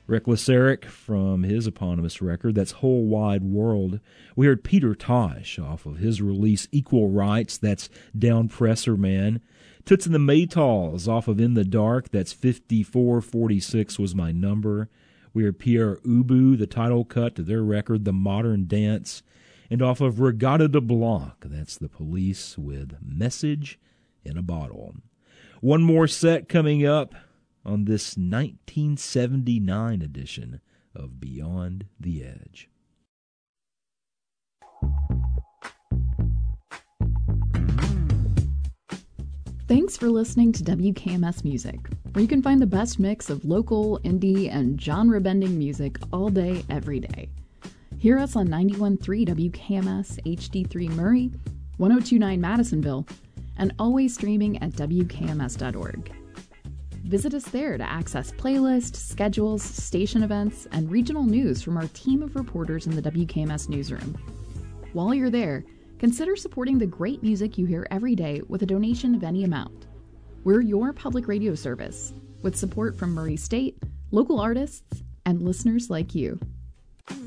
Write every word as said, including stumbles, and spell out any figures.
Reckless Eric from his eponymous record, that's Whole Wide World. We heard Peter Tosh off of his release Equal Rights, that's Down Presser Man. Toots and the Maytals off of In the Dark, that's fifty-four forty-six was my number. We heard Pierre Ubu, the title cut to their record The Modern Dance. And off of Regatta de Blanc, that's The Police with Message in a Bottle. One more set coming up on this nineteen seventy-nine edition of Beyond the Edge. Thanks for listening to W K M S Music, where you can find the best mix of local, indie, and genre-bending music all day, every day. Hear us on ninety-one point three W K M S H D three Murray, one oh two point nine Madisonville, and always streaming at W K M S dot org. Visit us there to access playlists, schedules, station events, and regional news from our team of reporters in the W K M S newsroom. While you're there, consider supporting the great music you hear every day with a donation of any amount. We're your public radio service, with support from Murray State, local artists, and listeners like you.